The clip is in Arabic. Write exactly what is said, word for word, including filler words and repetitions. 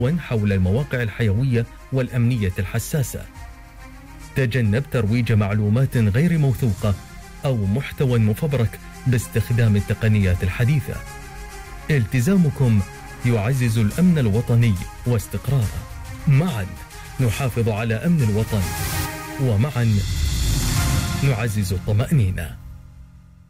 حول المواقع الحيوية والأمنية الحساسة. تجنب ترويج معلومات غير موثوقة أو محتوى مفبرك باستخدام التقنيات الحديثة. التزامكم يعزز الأمن الوطني واستقراره. معا نحافظ على أمن الوطن، ومعا نعزز الطمأنينة.